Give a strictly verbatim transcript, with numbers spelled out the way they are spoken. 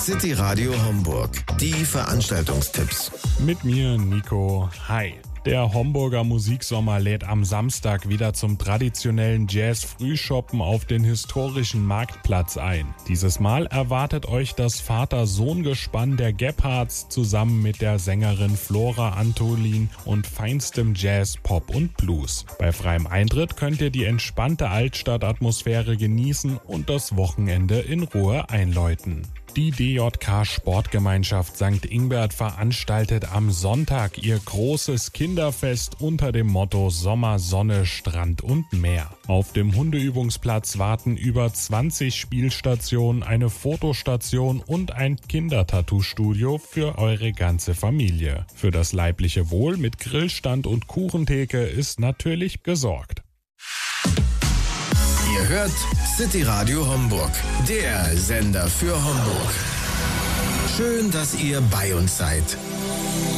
City Radio Homburg. Die Veranstaltungstipps. Mit mir, Nico. Hi. Der Homburger Musiksommer lädt am Samstag wieder zum traditionellen Jazz-Frühschoppen auf den historischen Marktplatz ein. Dieses Mal erwartet euch das Vater-Sohn-Gespann der Gebhards zusammen mit der Sängerin Flora Antolin und feinstem Jazz, Pop und Blues. Bei freiem Eintritt könnt ihr die entspannte Altstadtatmosphäre genießen und das Wochenende in Ruhe einläuten. Die D J K Sportgemeinschaft Sankt Ingbert veranstaltet am Sonntag ihr großes Kinderfest unter dem Motto Sommer, Sonne, Strand und Meer. Auf dem Hundeübungsplatz warten über zwanzig Spielstationen, eine Fotostation und ein Kindertattoo-Studio für eure ganze Familie. Für das leibliche Wohl mit Grillstand und Kuchentheke ist natürlich gesorgt. Ihr hört City Radio Homburg, der Sender für Homburg. Schön, dass ihr bei uns seid.